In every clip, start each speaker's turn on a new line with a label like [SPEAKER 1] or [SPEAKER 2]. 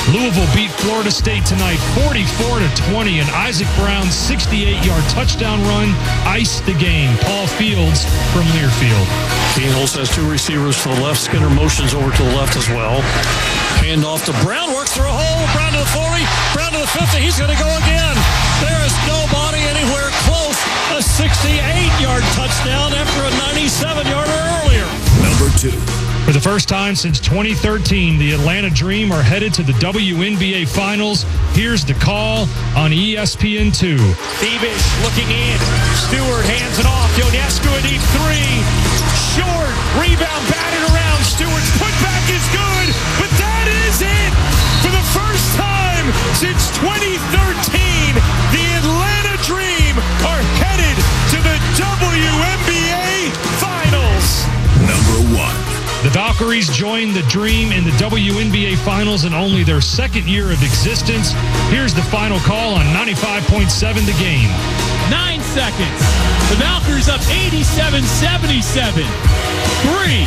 [SPEAKER 1] Louisville beat Florida State tonight 44-20, and Isaac Brown's 68-yard touchdown run iced the game. Paul Fields from Learfield.
[SPEAKER 2] Holtz has two receivers to the left. Skinner motions over to the left as well. Hand off to Brown. Works through a hole. Brown to the 40. Brown to the 50. He's going to go again. There is nobody anywhere close. A 68-yard touchdown after a 97-yarder earlier.
[SPEAKER 3] Number 2.
[SPEAKER 1] For the first time since 2013, the Atlanta Dream are headed to the WNBA Finals. Here's the call on ESPN2.
[SPEAKER 4] Thievish looking in. Stewart hands it off. Ionescu a deep three. Short. Rebound batted around. Stewart's putback is good. But that is it. For the first time since 2013, the Atlanta Dream are headed to the WNBA Finals.
[SPEAKER 3] Number 1.
[SPEAKER 1] The Valkyries joined the Dream in the WNBA Finals in only their second year of existence. Here's the final call on 95.7 The Game.
[SPEAKER 5] 9 seconds. The Valkyries up 87-77. 3,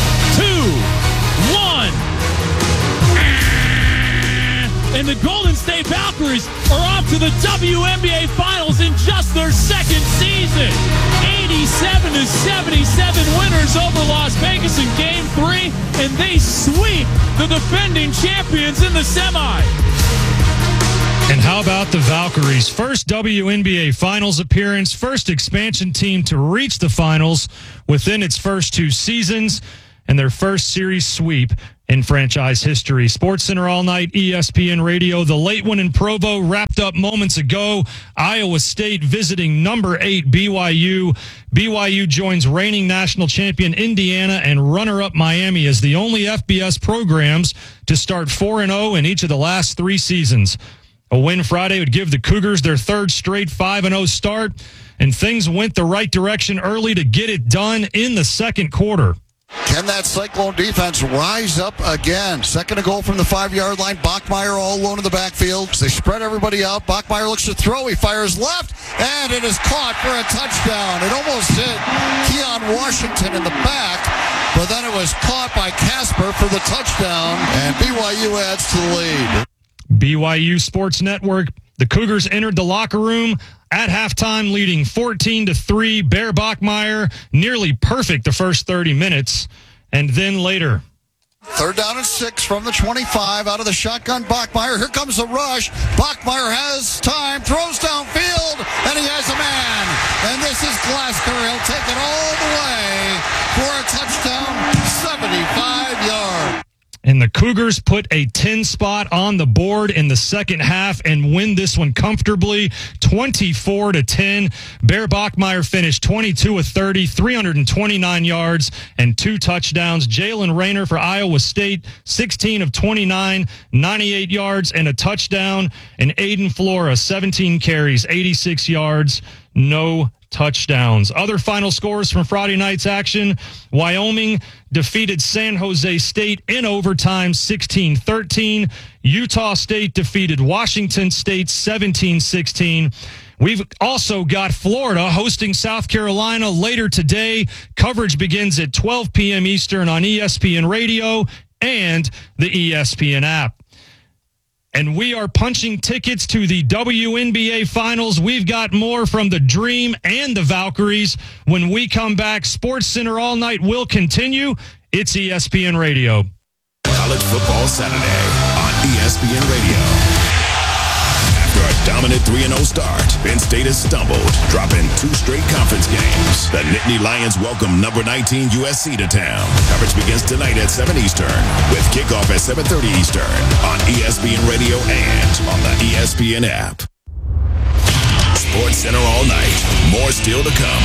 [SPEAKER 5] 2, 1. And the Golden State Valkyries are off to the WNBA Finals in just their second season. 87-77 winners over Las Vegas in Game 3, and they sweep the defending champions in the semi.
[SPEAKER 1] And how about the Valkyries? First WNBA Finals appearance, first expansion team to reach the finals within its first 2 seasons, and their first series sweep in franchise history. SportsCenter All Night, ESPN Radio. The late one in Provo wrapped up moments ago. Iowa State visiting number 8 BYU. BYU joins reigning national champion Indiana and runner-up Miami as the only FBS programs to start 4-0 in each of the last 3 seasons. A win Friday would give the Cougars their third straight 5-0 start, and things went the right direction early to get it done in the second quarter.
[SPEAKER 6] Can that Cyclone defense rise up again? Second and goal from the 5-yard line. Bachmeier all alone in the backfield. They spread everybody out. Bachmeier looks to throw. He fires left, and it is caught for a touchdown. It almost hit Keon Washington in the back, but then it was caught by Casper for the touchdown, and BYU adds to the lead.
[SPEAKER 1] BYU Sports Network. The Cougars entered the locker room at halftime leading 14-3. Bear Bachmeier, nearly perfect the first 30 minutes. And then later.
[SPEAKER 6] 3rd down and 6 from the 25 out of the shotgun. Bachmeier. Here comes the rush. Bachmeier has time, throws downfield, and he has a man. And this is Glasgow. He'll take it all the way for a touchdown, 75 yards.
[SPEAKER 1] And the Cougars put a 10 spot on the board in the second half and win this one comfortably, 24-10. Bear Bachmeier finished 22 of 30, 329 yards, and 2 touchdowns. Jalen Rayner for Iowa State, 16 of 29, 98 yards, and a touchdown. And Aiden Flora, 17 carries, 86 yards, no touchdowns. Other final scores from Friday night's action. Wyoming defeated San Jose State in overtime 16-13. Utah State defeated Washington State 17-16. We've also got Florida hosting South Carolina later today. Coverage begins at 12 p.m. Eastern on ESPN Radio and the ESPN app. And we are punching tickets to the WNBA Finals. We've got more from the Dream and the Valkyries. When we come back, SportsCenter All Night will continue. It's ESPN Radio.
[SPEAKER 3] College Football Saturday on ESPN Radio. After a dominant 3-0 start, Penn State has stumbled, dropping 2 straight conference games. The Nittany Lions welcome number 19 USC to town. Coverage begins tonight at 7 Eastern, with kickoff at 7:30 Eastern on ESPN Radio and on the ESPN app. SportsCenter All Night. More still to come.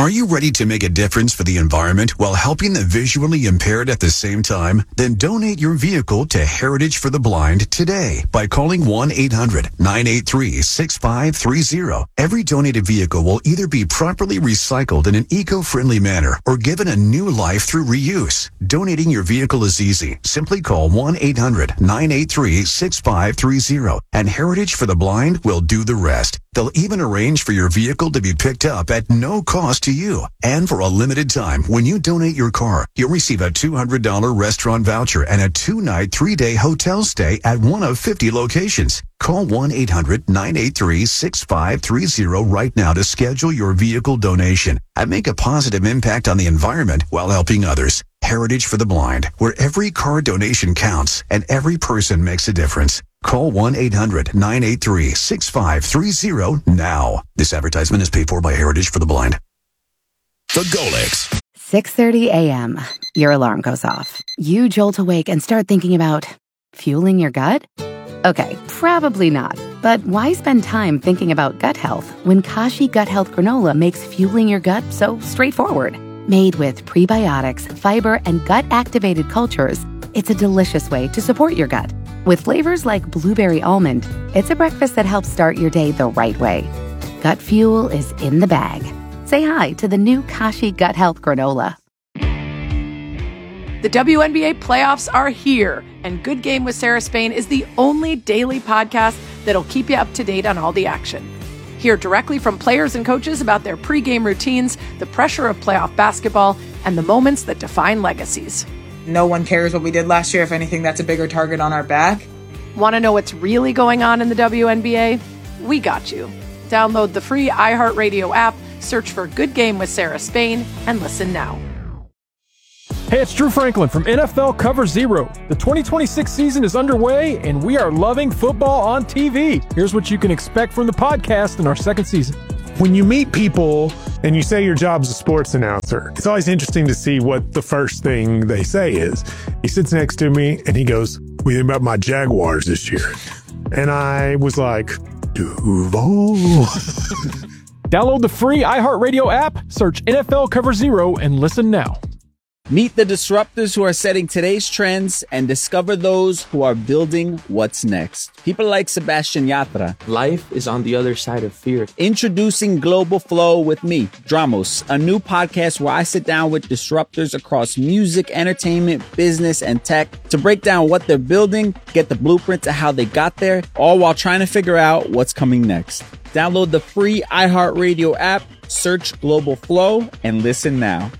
[SPEAKER 7] Are you ready to make a difference for the environment while helping the visually impaired at the same time? Then donate your vehicle to Heritage for the Blind today by calling 1-800-983-6530. Every donated vehicle will either be properly recycled in an eco-friendly manner or given a new life through reuse. Donating your vehicle is easy. Simply call 1-800-983-6530 and Heritage for the Blind will do the rest. They'll even arrange for your vehicle to be picked up at no cost to you. And for a limited time, when you donate your car, you'll receive a $200 restaurant voucher and a 2-night, 3-day hotel stay at one of 50 locations. Call 1-800-983-6530 right now to schedule your vehicle donation and make a positive impact on the environment while helping others. Heritage for the Blind, where every car donation counts and every person makes a difference. Call 1-800-983-6530 now. This advertisement is paid for by Heritage for the Blind.
[SPEAKER 3] The Golix.
[SPEAKER 8] 6:30 a.m. Your alarm goes off. You jolt awake and start thinking about fueling your gut? Okay, probably not. But why spend time thinking about gut health when Kashi Gut Health Granola makes fueling your gut so straightforward? Made with prebiotics, fiber, and gut-activated cultures, it's a delicious way to support your gut. With flavors like blueberry almond, it's a breakfast that helps start your day the right way. Gut fuel is in the bag. Say hi to the new Kashi Gut Health Granola.
[SPEAKER 9] The WNBA playoffs are here, and Good Game with Sarah Spain is the only daily podcast that'll keep you up to date on all the action. Hear directly from players and coaches about their pregame routines, the pressure of playoff basketball, and the moments that define legacies.
[SPEAKER 10] No one cares what we did last year. If anything, that's a bigger target on our back.
[SPEAKER 9] Want to know what's really going on in the WNBA? We got you. Download the free iHeartRadio app, search for Good Game with Sarah Spain, and listen now.
[SPEAKER 5] Hey, it's Drew Franklin from NFL Cover Zero. The 2026 season is underway, and we are loving football on TV. Here's what you can expect from the podcast in our second season.
[SPEAKER 11] When you meet people and you say your job's a sports announcer, it's always interesting to see what the first thing they say is. He sits next to me and he goes, "What do you think about my Jaguars this year?" And I was like, Duval.
[SPEAKER 5] Download the free iHeartRadio app, search NFL Cover Zero, and listen now.
[SPEAKER 12] Meet the disruptors who are setting today's trends and discover those who are building what's next. People like Sebastian Yatra.
[SPEAKER 13] Life is on the other side of fear.
[SPEAKER 12] Introducing Global Flow with me, Dramos, a new podcast where I sit down with disruptors across music, entertainment, business, and tech to break down what they're building, get the blueprint to how they got there, all while trying to figure out what's coming next. Download the free iHeartRadio app, search Global Flow, and listen now.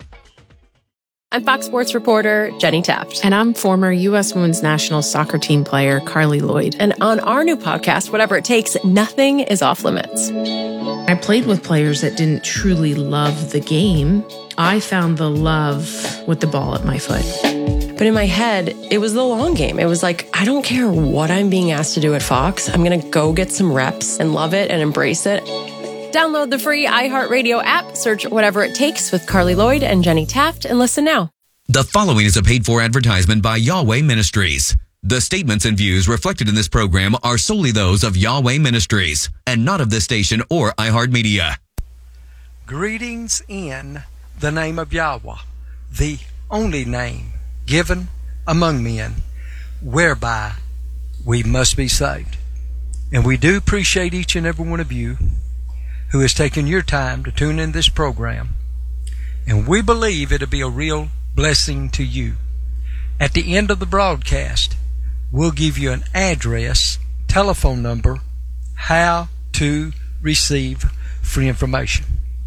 [SPEAKER 14] I'm Fox Sports reporter Jenny Taft.
[SPEAKER 15] And I'm former U.S. Women's National Soccer team player Carly Lloyd.
[SPEAKER 14] And on our new podcast, Whatever It Takes, nothing is off limits.
[SPEAKER 15] I played with players that didn't truly love the game. I found the love with the ball at my foot.
[SPEAKER 14] But in my head, it was the long game. It was like, I don't care what I'm being asked to do at Fox. I'm going to go get some reps and love it and embrace it. Download the free iHeartRadio app, search Whatever It Takes with Carly Lloyd and Jenny Taft, and listen now.
[SPEAKER 16] The following is a paid-for advertisement by Yahweh Ministries. The statements and views reflected in this program are solely those of Yahweh Ministries and not of this station or iHeartMedia.
[SPEAKER 17] Greetings in the name of Yahweh, the only name given among men whereby we must be saved. And we do appreciate each and every one of you who has taken your time to tune in this program. And we believe it'll be a real blessing to you. At the end of the broadcast, we'll give you an address, telephone number, how to receive free information.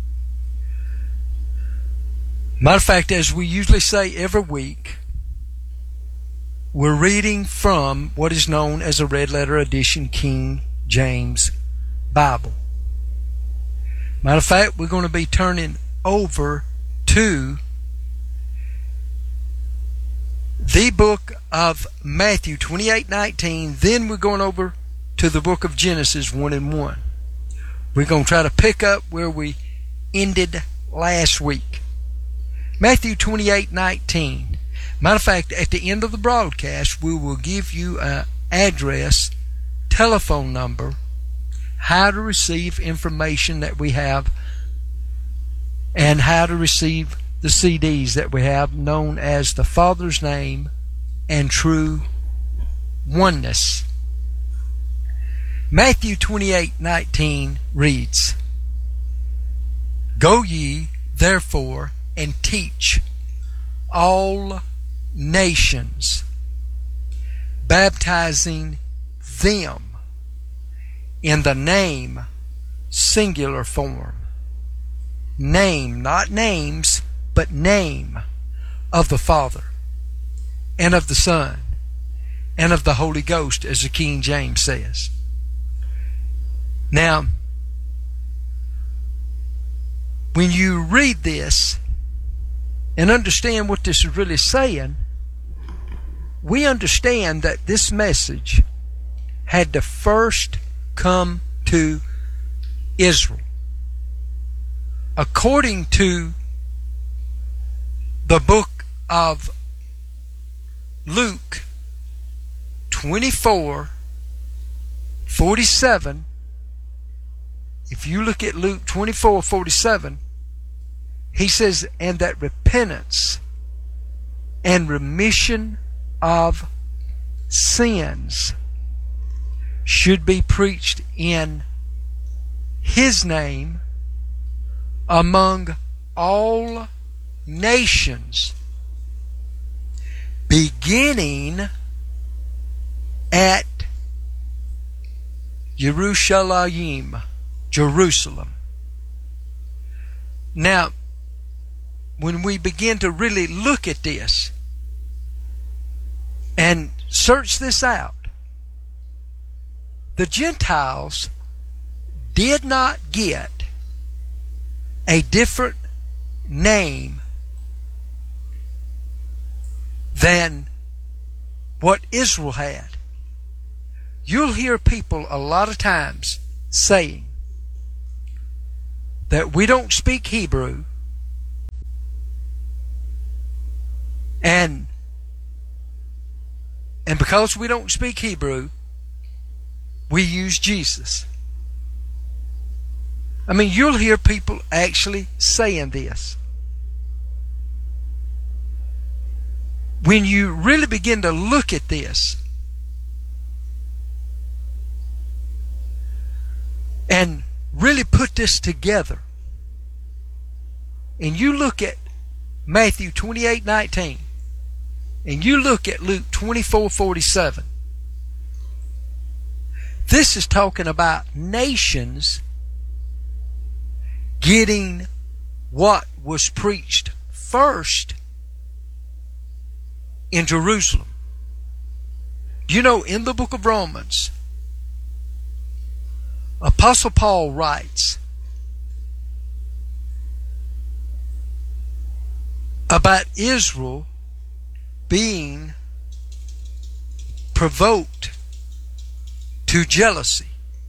[SPEAKER 17] Matter of fact, as we usually say every week, we're reading from what is known as a Red Letter Edition King James Bible. Matter of fact, we're going to be turning over to the book of Matthew 28:19. Then we're going over to the book of Genesis 1:1. We're going to try to pick up where we ended last week. Matthew 28:19. Matter of fact, at the end of the broadcast, we will give you an address, telephone number, how to receive information that we have and how to receive the CDs that we have known as the Father's Name and True Oneness. Matthew 28:19 reads, "Go ye therefore and teach all nations, baptizing them in the name," singular form, name, not names, but name, "of the Father and of the Son and of the Holy Ghost," as the King James says. Now, when you read this and understand what this is really saying, we understand that this message had to first come to Israel. According to the book of Luke 24:47, if you look at Luke 24:47, he says, "And that repentance and remission of sins should be preached in his name among all nations, beginning at Jerusalem." Now, when we begin to really look at this and search this out, the Gentiles did not get a different name than what Israel had. You'll hear people a lot of times saying that we don't speak Hebrew, and because we don't speak Hebrew, we use Jesus. I mean, you'll hear people actually saying this. When you really begin to look at this and really put this together, and you look at Matthew 28:19, and you look at Luke 24:47, this is talking about nations getting what was preached first in Jerusalem. You know, in the book of Romans, Apostle Paul writes about Israel being provoked to jealousy.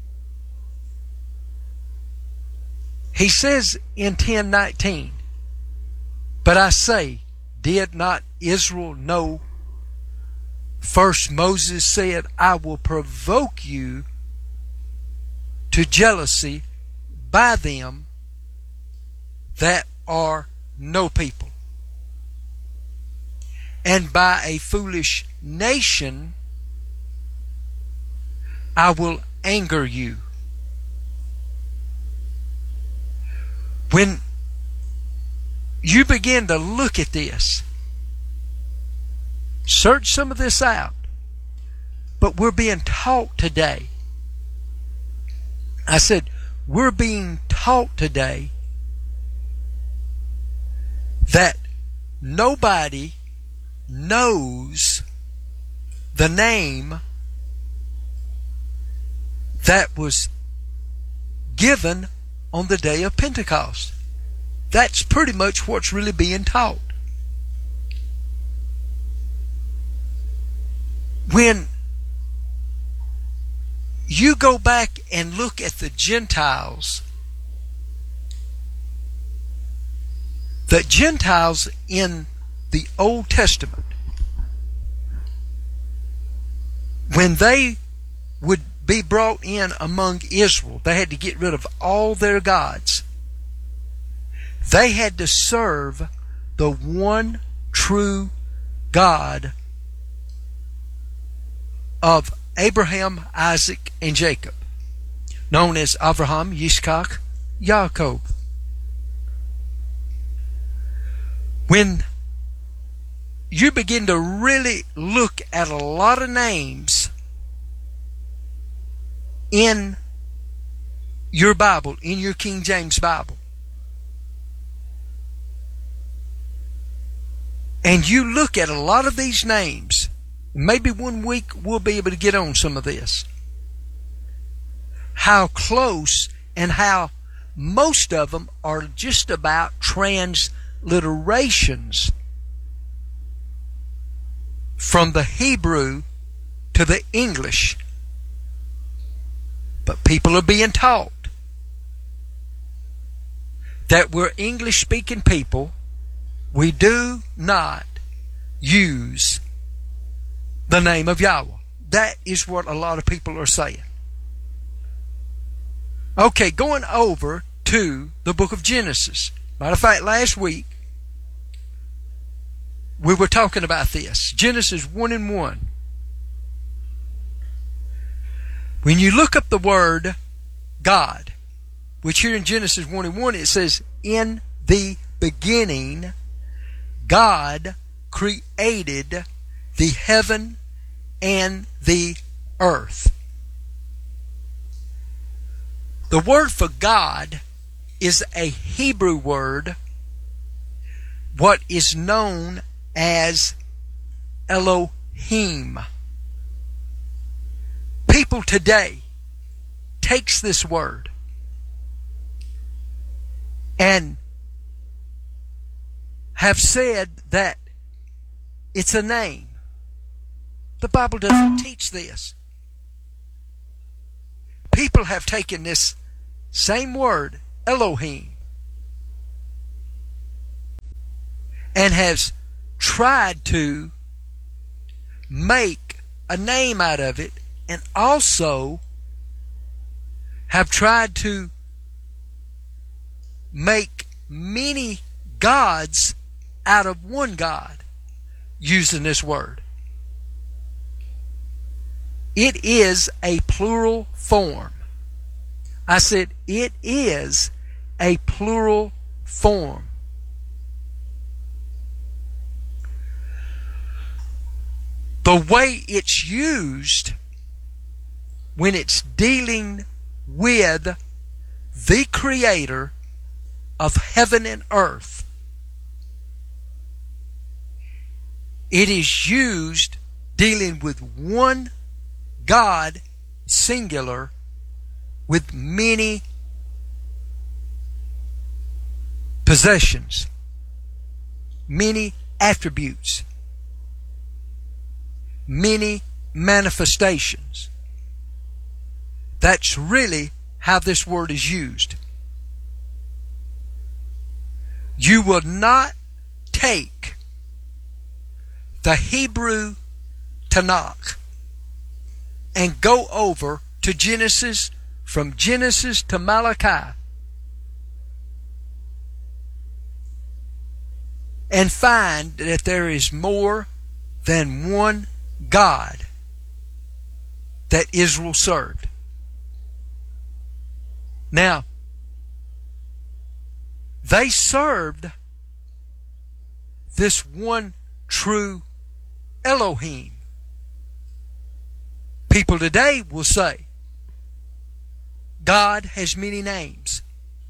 [SPEAKER 17] He says in 10:19, "But I say, did not Israel know? First Moses said, I will provoke you to jealousy by them that are no people. And by a foolish nation I will anger you." When you begin to look at this, search some of this out, but we're being taught today. I said, we're being taught today that nobody knows the name that was given on the day of Pentecost. That's pretty much what's really being taught. When you go back and look at the Gentiles in the Old Testament, when they would be brought in among Israel, they had to get rid of all their gods. They had to serve the one true God of Abraham, Isaac, and Jacob, known as Avraham, Yitzchak, Yaakov. When you begin to really look at a lot of names in your Bible, in your King James Bible, and you look at a lot of these names, maybe one week we'll be able to get on some of this, how close and how most of them are just about transliterations from the Hebrew to the English. But people are being taught that we're English-speaking people. We do not use the name of Yahweh. That is what a lot of people are saying. Okay, going over to the book of Genesis. Matter of fact, last week we were talking about this. Genesis 1:1. When you look up the word God, which here in Genesis 1:1 it says, in the beginning, God created the heaven and the earth. The word for God is a Hebrew word, what is known as Elohim. People today takes this word and have said that it's a name. The Bible doesn't teach this. People have taken this same word, Elohim, and has tried to make a name out of it, and also have tried to make many gods out of one God using this word. It is a plural form. I said it is a plural form. The way it's used when it's dealing with the Creator of heaven and earth, it is used dealing with one God, singular, with many possessions, many attributes, many manifestations. That's really how this word is used. You will not take the Hebrew Tanakh and go over to Genesis, from Genesis to Malachi, and find that there is more than one God that Israel served. Now, they served this one true Elohim. People today will say, God has many names.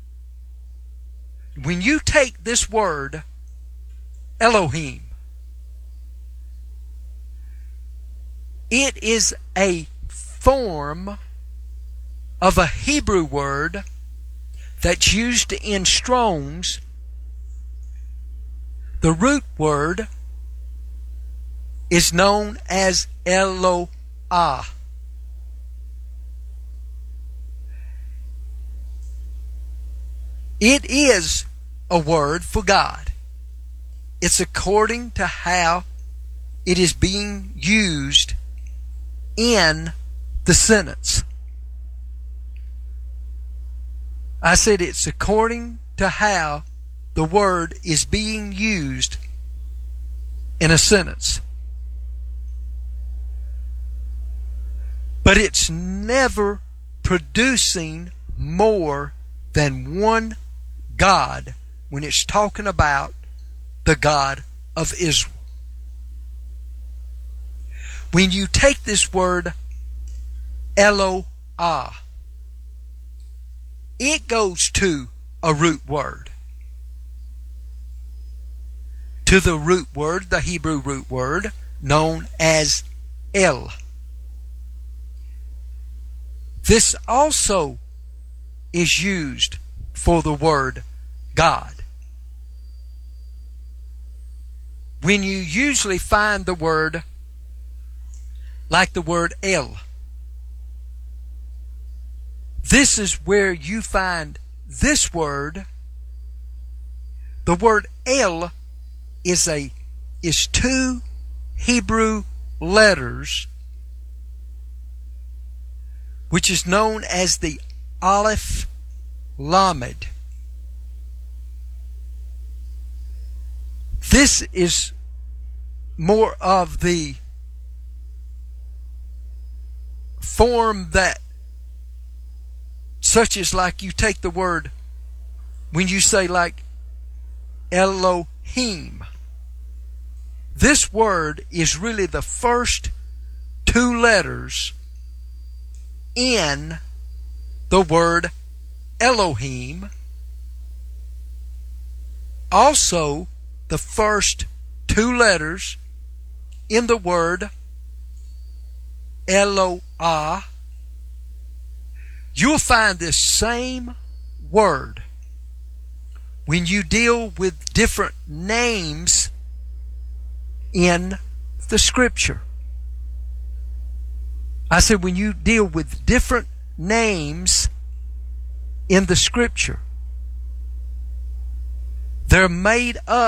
[SPEAKER 17] When you take this word, Elohim, it is a form of a Hebrew word that's used in Strong's. The root word is known as Eloah. It is a word for God. It's according to how it is being used in the sentence. I said it's according to how the word is being used in a sentence. But it's never producing more than one God when it's talking about the God of Israel. When you take this word Eloah, it goes to a root word. To the root word, the Hebrew root word, known as El. This also is used for the word God. When you usually find the word like the word El, this is where you find this word. The word El is two Hebrew letters, which is known as the Aleph Lamed. This is more of the form that, such as like you take the word, when you say like Elohim, this word is really the first two letters in the word Elohim. Also, the first two letters in the word Eloah. You'll find this same word when you deal with different names in the Scripture. I said when you deal with different names in the Scripture, they're made up